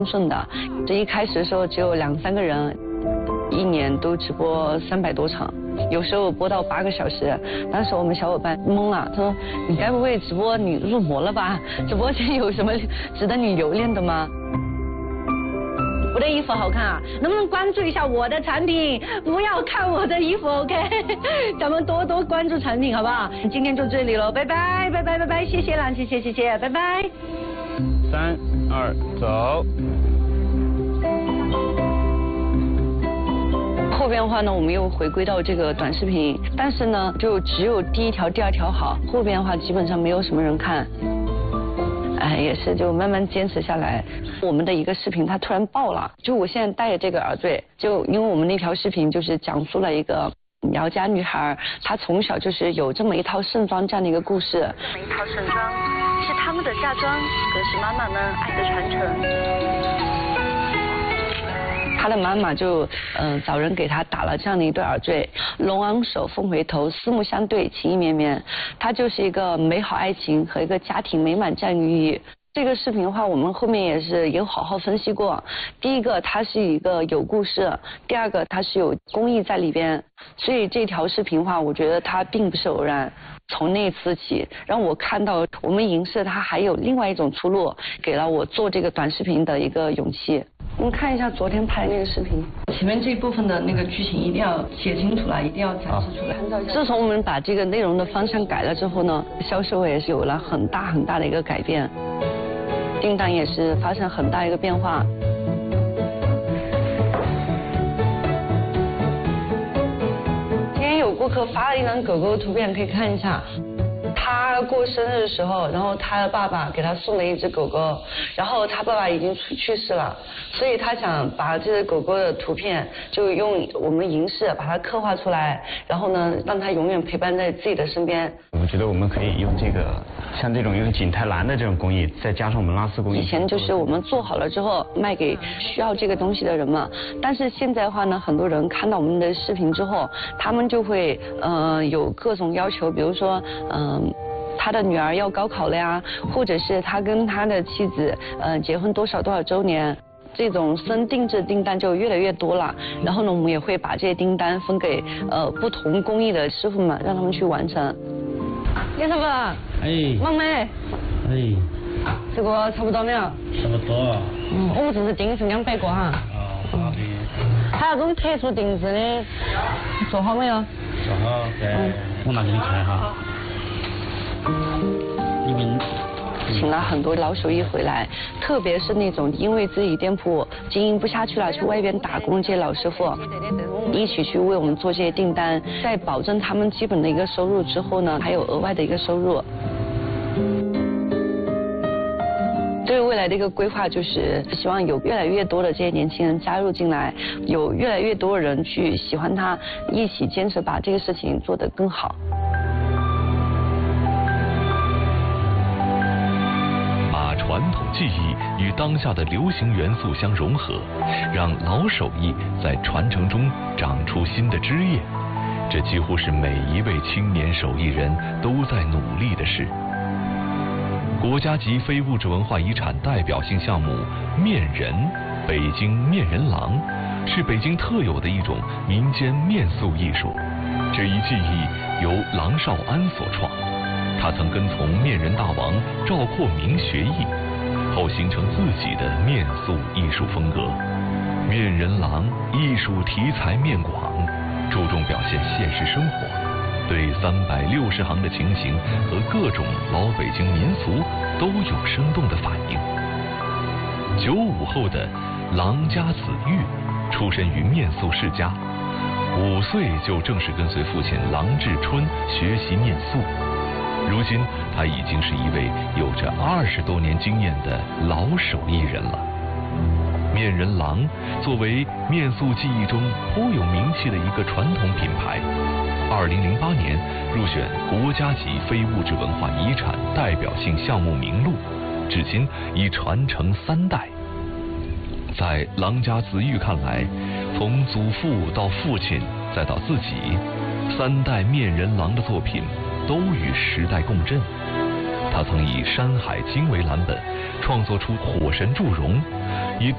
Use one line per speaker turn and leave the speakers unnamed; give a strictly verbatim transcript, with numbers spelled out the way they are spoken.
顺的。这一开始的时候只有两三个人，一年都直播三百多场，有时候播到八个小时。当时我们小伙伴懵了，他说：“你该不会直播你入魔了吧？直播间有什么值得你留恋的吗？”我的衣服好看啊，能不能关注一下我的产品？不要看我的衣服 ，OK？ 咱们多多关注产品，好不好？今天就这里了，拜拜拜拜拜拜，谢谢啦，谢谢谢谢，拜拜。
三二走。
后边的话呢，我们又回归到这个短视频，但是呢，就只有第一条、第二条好，后边的话基本上没有什么人看。哎，也是就慢慢坚持下来。我们的一个视频它突然爆了，就我现在戴着这个耳坠，就因为我们那条视频就是讲述了一个苗家女孩，她从小就是有这么一套盛装这样的一个故事。
这么一套盛装是他们的嫁妆，更是妈妈们爱的传承。
他的妈妈就嗯、呃、找人给他打了这样的一对耳坠，龙昂首，凤回头，四目相对，情意绵绵。它就是一个美好爱情和一个家庭美满这样一个寓意。这个视频的话，我们后面也是有好好分析过。第一个，它是一个有故事；第二个，它是有公益在里边。所以这条视频的话，我觉得它并不是偶然。从那次起，让我看到我们影视它还有另外一种出路，给了我做这个短视频的一个勇气。我们看一下昨天拍的那个视频，前面这一部分的那个剧情一定要写清楚了，一定要展示出来。自从我们把这个内容的方向改了之后呢，销售也是有了很大很大的一个改变，订单也是发生很大一个变化。今天有顾客发了一张狗狗图片，可以看一下。他过生日的时候，然后他的爸爸给他送了一只狗狗，然后他爸爸已经去世了，所以他想把这只狗狗的图片就用我们银饰把它刻画出来，然后呢让它永远陪伴在自己的身边。
我觉得我们可以用这个像这种用景泰蓝的这种工艺，再加上我们拉丝工艺。
以前就是我们做好了之后卖给需要这个东西的人嘛，但是现在的话呢，很多人看到我们的视频之后，他们就会呃有各种要求，比如说嗯。呃他的女儿要高考了呀，或者是他跟他的妻子呃结婚多少多少周年，这种深定制订单就越来越多了。然后呢，我们也会把这些订单分给呃不同工艺的师傅们，让他们去完成。叶师傅，哎，忙没？
哎，
这个差不多没有？
差不多。
嗯，我们这次订是两百个哈。
哦，好的。
还有这种特殊定制的，做好没有？
做好，再我拿给你看哈。你们
请了很多老手艺回来，特别是那种因为自己店铺经营不下去了，去外边打工这些老师傅，一起去为我们做这些订单，在保证他们基本的一个收入之后呢，还有额外的一个收入。对未来的一个规划就是希望有越来越多的这些年轻人加入进来，有越来越多的人去喜欢它，一起坚持把这个事情做得更好。
传统技艺与当下的流行元素相融合，让老手艺在传承中长出新的枝叶，这几乎是每一位青年手艺人都在努力的事。国家级非物质文化遗产代表性项目面人，北京面人廊，是北京特有的一种民间面塑艺术。这一技艺由郎绍安所创。他曾跟从面人大王赵括明学艺，后形成自己的面塑艺术风格。面人廊艺术题材面广，注重表现现实生活，对三百六十行的情形和各种老北京民俗都有生动的反应。九五后的郎家子玉出身于面塑世家，五岁就正式跟随父亲郎志春学习面塑。如今他已经是一位有着二十多年经验的老手艺人了。面人廊作为面塑技艺中颇有名气的一个传统品牌，二零零八年入选国家级非物质文化遗产代表性项目名录，至今已传承三代。在郎家子玉看来，从祖父到父亲再到自己，三代面人廊的作品都与时代共振。他曾以《山海经》为蓝本，创作出火神祝融、 以